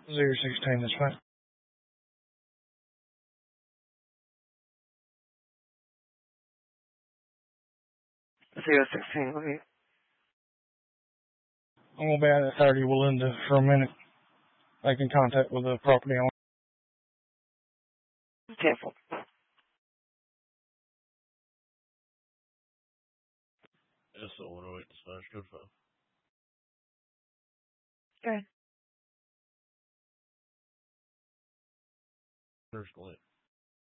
016, that's fine. 016, okay. I'm going to be out at 30 Willinda for a minute, making contact with the property owner. 10-4. Yes, so 108 dispatch, code 5. Go ahead. Nurse Glenn.